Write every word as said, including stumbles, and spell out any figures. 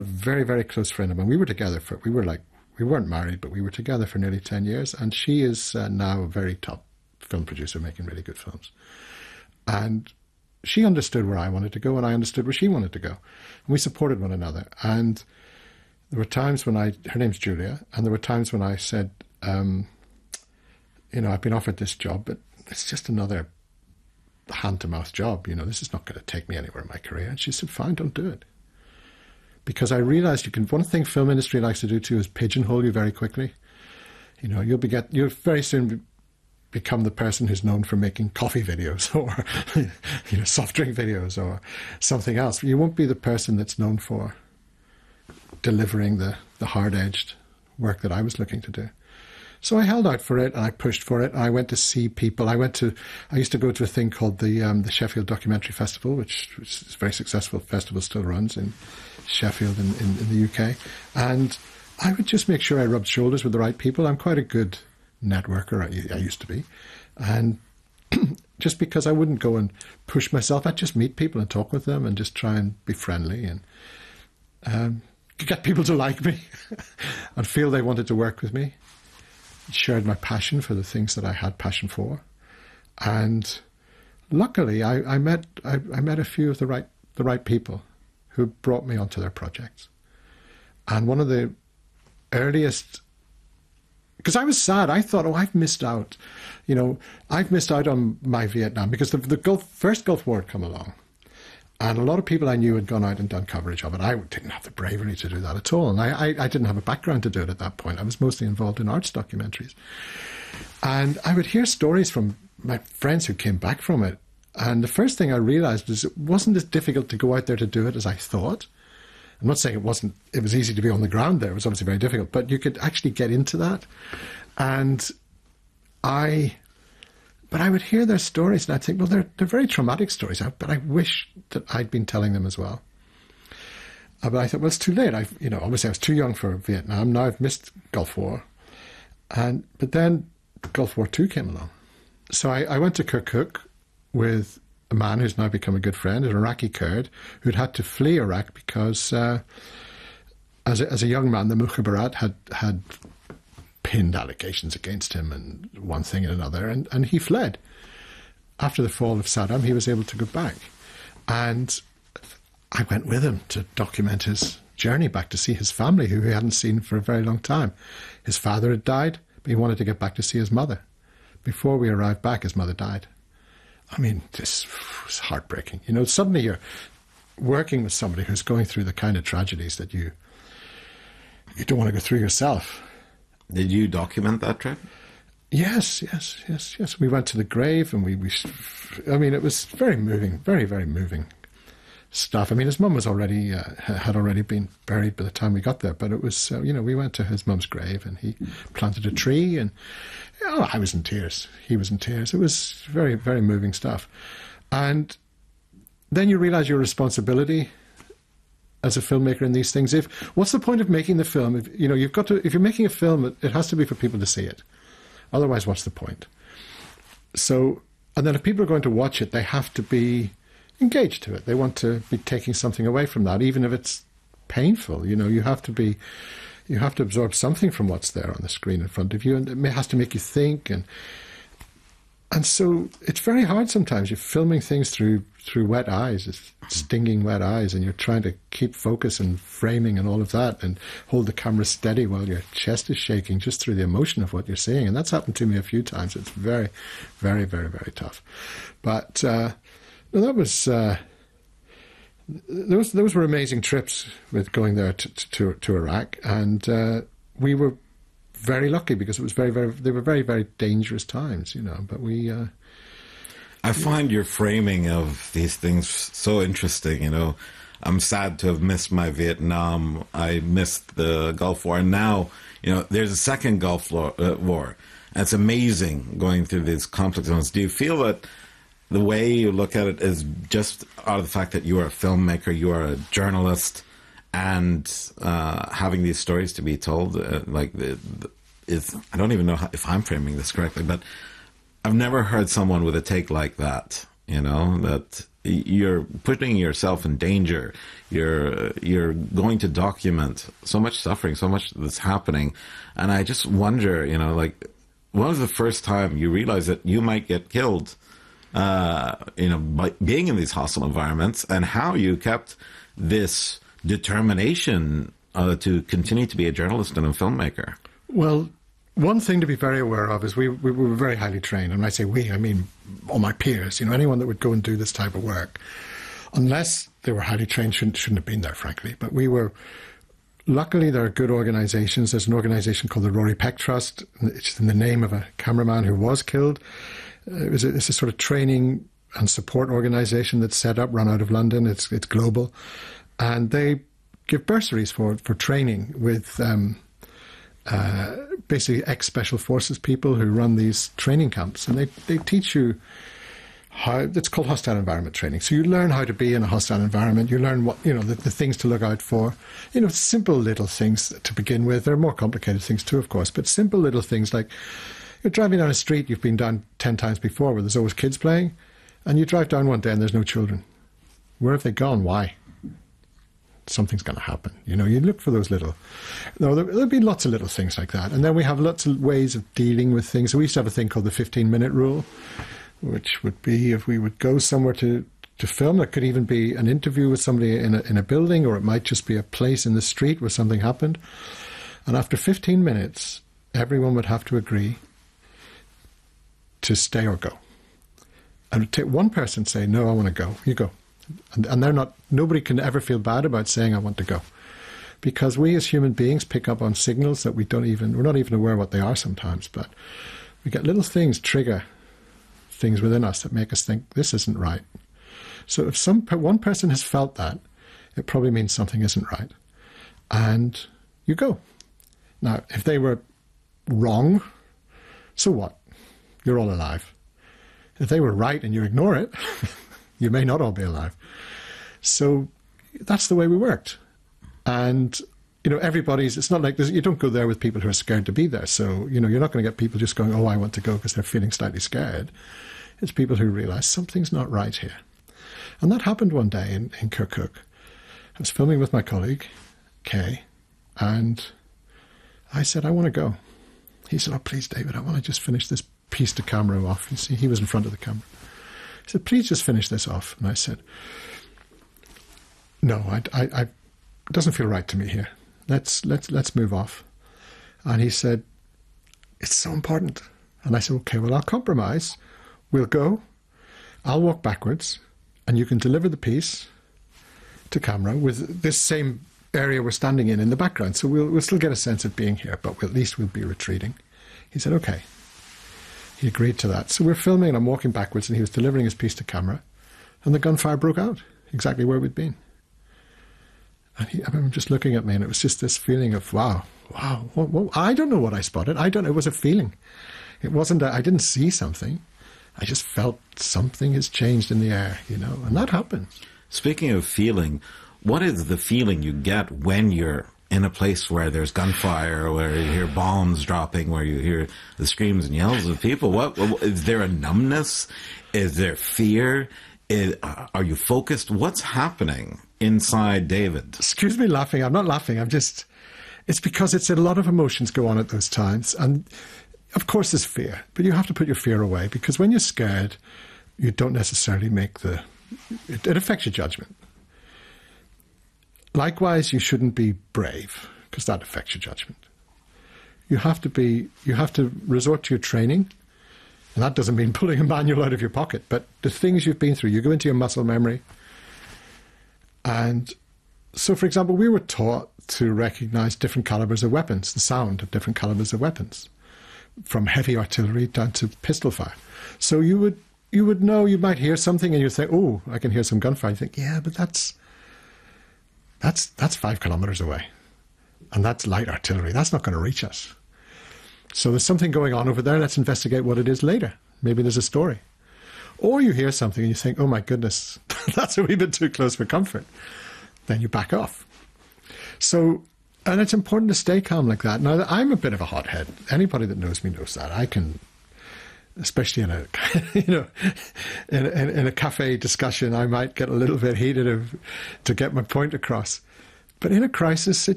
very, very close friend of mine. We were together for, we were like, we weren't married, but we were together for nearly ten years. And she is uh, now a very top film producer making really good films. And she understood where I wanted to go, and I understood where she wanted to go. And we supported one another. And there were times when I, her name's Julia, and there were times when I said, um, you know, I've been offered this job, but it's just another hand-to-mouth job. You know, this is not going to take me anywhere in my career. And she said, fine, don't do it. Because I realised you can, one thing film industry likes to do too is pigeonhole you very quickly. You know, you'll be get, you'll very soon be, become the person who's known for making coffee videos or, you know, soft drink videos or something else. You won't be the person that's known for delivering the, the hard-edged work that I was looking to do. So I held out for it, and I pushed for it. I went to see people. I went to, I used to go to a thing called the um, the Sheffield Documentary Festival, which, which is a very successful festival, still runs in Sheffield in, in, in the U K. And I would just make sure I rubbed shoulders with the right people. I'm quite a good networker, I, I used to be. And just because I wouldn't go and push myself, I'd just meet people and talk with them and just try and be friendly and um, get people to like me and feel they wanted to work with me. Shared my passion for the things that I had passion for. And luckily, I, I met I, I met a few of the right the right people who brought me onto their projects. And one of the earliest, because I was sad, I thought, oh, I've missed out. You know, I've missed out on my Vietnam, because the, the Gulf, first Gulf War had come along. And a lot of people I knew had gone out and done coverage of it. I didn't have the bravery to do that at all. And I, I, I didn't have a background to do it at that point. I was mostly involved in arts documentaries. And I would hear stories from my friends who came back from it. And the first thing I realised was it wasn't as difficult to go out there to do it as I thought. I'm not saying it wasn't, it was easy to be on the ground there. It was obviously very difficult. But you could actually get into that. And I... But I would hear their stories and I'd think, well, they're, they're very traumatic stories, but I wish that I'd been telling them as well. Uh, but I thought, well, it's too late. I, you know, obviously I was too young for Vietnam. Now I've missed Gulf War. And But then Gulf War Two came along. So I, I went to Kirkuk with a man who's now become a good friend, an Iraqi Kurd, who'd had to flee Iraq because uh, as, a, as a young man, the Mukhabarat had... had pinned allegations against him and one thing and another, and, and he fled. After the fall of Saddam, he was able to go back. And I went with him to document his journey back to see his family, who he hadn't seen for a very long time. His father had died, but he wanted to get back to see his mother. Before we arrived back, his mother died. I mean, this was heartbreaking. You know, suddenly you're working with somebody who's going through the kind of tragedies that you you don't want to go through yourself. Did you document that trip? Yes, yes, yes, yes. We went to the grave and we, we I mean, it was very moving, very, very moving stuff. I mean, his mum was already, uh, had already been buried by the time we got there, but it was, uh, you know, we went to his mum's grave and he planted a tree and, oh, I was in tears. He was in tears. It was very, very moving stuff. And then you realise your responsibility as a filmmaker in these things. If what's the point of making the film? If, you know, you've got to. If you're making a film, it, it has to be for people to see it. Otherwise, what's the point? So, and then if people are going to watch it, they have to be engaged to it. They want to be taking something away from that, even if it's painful. You know, you have to be. You have to absorb something from what's there on the screen in front of you, and it has to make you think. And and so it's very hard sometimes. You're filming things through. through wet eyes, it's stinging wet eyes, and you're trying to keep focus and framing and all of that and hold the camera steady while your chest is shaking just through the emotion of what you're seeing. And that's happened to me a few times. It's very, very, very, very tough. But uh, no, that was... Uh, those those were amazing trips with going there to to, to Iraq, and uh, we were very lucky because it was very, very... They were very, very dangerous times, you know, but we... Uh, I find your framing of these things so interesting. You know, I'm sad to have missed my Vietnam. I missed the Gulf War. And now, you know, there's a second Gulf War. And it's amazing going through these complex ones. Do you feel that the way you look at it is just out of the fact that you are a filmmaker, you are a journalist, and uh, having these stories to be told, uh, like, the, the, is, I don't even know how, if I'm framing this correctly, but I've never heard someone with a take like that, you know, that you're putting yourself in danger. You're you're going to document so much suffering, so much that's happening, and I just wonder, you know, like, when was the first time you realize that you might get killed, uh, you know, by being in these hostile environments, and how you kept this determination uh, to continue to be a journalist and a filmmaker? Well, one thing to be very aware of is we, we were very highly trained. And when I say we, I mean all my peers, you know, anyone that would go and do this type of work, unless they were highly trained, shouldn't, shouldn't have been there, frankly. But we were, luckily there are good organizations. There's an organization called the Rory Peck Trust. It's in the name of a cameraman who was killed. It was a, it's a sort of training and support organization that's set up, run out of London. It's, it's global. And they give bursaries for, for training with... Um, Uh, basically ex-special forces people who run these training camps, and they, they teach you how, it's called hostile environment training. So you learn how to be in a hostile environment, you learn what, you know, the, the things to look out for, you know, simple little things to begin with. There are more complicated things too, of course, but simple little things like you're driving down a street you've been down ten times before where there's always kids playing, and you drive down one day and there's no children. Where have they gone? Why? Something's going to happen. You know, you look for those little... No, there, there'll be lots of little things like that. And then we have lots of ways of dealing with things. So we used to have a thing called the fifteen-minute rule, which would be if we would go somewhere to, to film, it could even be an interview with somebody in a, in a building, or it might just be a place in the street where something happened. And after fifteen minutes, everyone would have to agree to stay or go. And it would take one person say, no, I want to go. You go. And, and they're not, nobody can ever feel bad about saying, I want to go. Because we as human beings pick up on signals that we don't even, we're not even aware what they are sometimes, but we get little things trigger things within us that make us think, this isn't right. So if some one person has felt that, it probably means something isn't right. And you go. Now, if they were wrong, so what? You're all alive. If they were right and you ignore it, you may not all be alive. So that's the way we worked. And, you know, everybody's, it's not like, this, you don't go there with people who are scared to be there. So, you know, you're not going to get people just going, oh, I want to go because they're feeling slightly scared. It's people who realize something's not right here. And that happened one day in, in Kirkuk. I was filming with my colleague, Kay, and I said, I want to go. He said, oh, please, David, I want to just finish this piece to camera off. You see, he was in front of the camera. He said, please just finish this off. And I said, no, I, I, I, it doesn't feel right to me here. Let's, let's, let's move off. And he said, it's so important. And I said, okay, well, I'll compromise. We'll go. I'll walk backwards, and you can deliver the piece to camera with this same area we're standing in in the background. So we'll, we'll still get a sense of being here, but at least we'll be retreating. He said, okay. He agreed to that. So we're filming and I'm walking backwards and he was delivering his piece to camera and the gunfire broke out exactly where we'd been. And he, I remember just looking at me and it was just this feeling of, wow, wow. What, what, I don't know what I spotted. I don't know. It was a feeling. It wasn't, a, I didn't see something. I just felt something has changed in the air, you know, and that happens. Speaking of feeling, what is the feeling you get when you're in a place where there's gunfire, where you hear bombs dropping, where you hear the screams and yells of people? What, is there a numbness? Is there fear? Is, uh, are you focused? What's happening inside David? Excuse me laughing. I'm not laughing. I'm just, it's because it's a lot of emotions go on at those times. And of course there's fear, but you have to put your fear away because when you're scared, you don't necessarily make the, it, it affects your judgment. Likewise, you shouldn't be brave because that affects your judgment. You have to be, you have to resort to your training. And that doesn't mean pulling a manual out of your pocket, but the things you've been through, you go into your muscle memory. And so, for example, we were taught to recognize different calibers of weapons, the sound of different calibers of weapons, from heavy artillery down to pistol fire. So you would, you would know, you might hear something and you'd think, oh, I can hear some gunfire. You think, yeah, but that's, That's that's five kilometers away. And that's light artillery. That's not going to reach us. So there's something going on over there. Let's investigate what it is later. Maybe there's a story. Or you hear something and you think, oh my goodness, that's a wee bit too close for comfort. Then you back off. So, and it's important to stay calm like that. Now, I'm a bit of a hothead. Anybody that knows me knows that. I can, especially in a, you know, in, in, in a cafe discussion, I might get a little bit heated of, to get my point across. But in a crisis situation,